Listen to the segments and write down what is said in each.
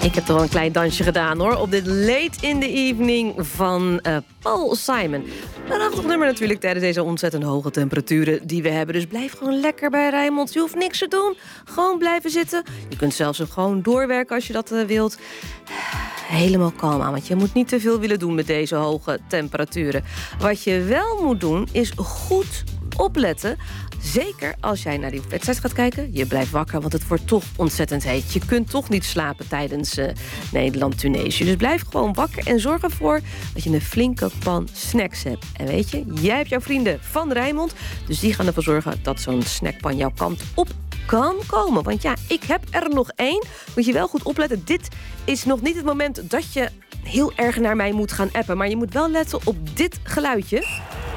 Ik heb toch wel een klein dansje gedaan, hoor. Op dit Late in the Evening van Paul Simon. Een prachtig nummer natuurlijk tijdens deze ontzettend hoge temperaturen die we hebben. Dus blijf gewoon lekker bij Rijnmond. Je hoeft niks te doen. Gewoon blijven zitten. Je kunt zelfs gewoon doorwerken als je dat wilt. Helemaal kalm aan, want je moet niet te veel willen doen met deze hoge temperaturen. Wat je wel moet doen, is goed opletten. Zeker als jij naar die wedstrijd gaat kijken. Je blijft wakker, want het wordt toch ontzettend heet. Je kunt toch niet slapen tijdens Nederland-Tunesië. Dus blijf gewoon wakker en zorg ervoor dat je een flinke pan snacks hebt. En weet je, jij hebt jouw vrienden van Rijnmond. Dus die gaan ervoor zorgen dat zo'n snackpan jouw kant op kan komen. Want ja, ik heb er nog één. Moet je wel goed opletten. Dit is nog niet het moment dat je heel erg naar mij moet gaan appen. Maar je moet wel letten op dit geluidje.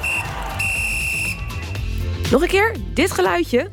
Nog een keer, dit geluidje.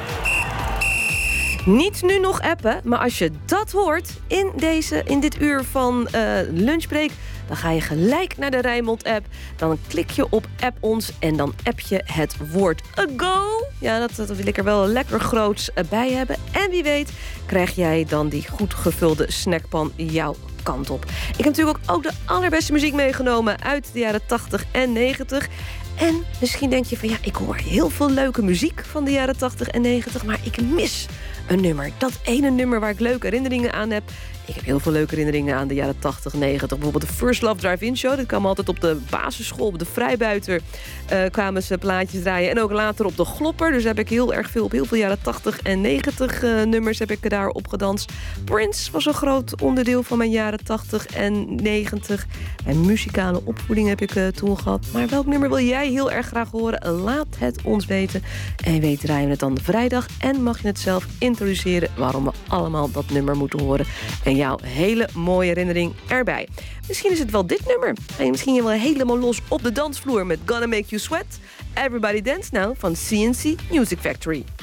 Niet nu nog appen, maar als je dat hoort in dit uur van lunchbreak, dan ga je gelijk naar de Rijnmond-app. Dan klik je op app ons en dan app je het woord go. Ja, dat wil ik er wel lekker groots bij hebben. En wie weet krijg jij dan die goed gevulde snackpan jouw kant op. Ik heb natuurlijk ook de allerbeste muziek meegenomen uit de jaren 80 en 90. En misschien denk je van ja, ik hoor heel veel leuke muziek van de jaren 80 en 90, maar ik mis een nummer. Dat ene nummer waar ik leuke herinneringen aan heb. Ik heb heel veel leuke herinneringen aan de jaren 80, 90. Bijvoorbeeld de First Love Drive-In Show. Dat kwam altijd op de basisschool, op de Vrijbuiter kwamen ze plaatjes draaien. En ook later op de Glopper. Dus heb ik heel erg veel op heel veel jaren 80 en 90 nummers heb ik daar op gedanst. Prince was een groot onderdeel van mijn jaren 80 en 90. Mijn muzikale opvoeding heb ik toen gehad. Maar welk nummer wil jij heel erg graag horen? Laat het ons weten. En weet draaien we het dan vrijdag. En mag je het zelf introduceren waarom we allemaal dat nummer moeten horen. En jouw hele mooie herinnering erbij. Misschien is het wel dit nummer. Ga je misschien wel helemaal los op de dansvloer met Gonna Make You Sweat. Everybody Dance Now van CNC Music Factory.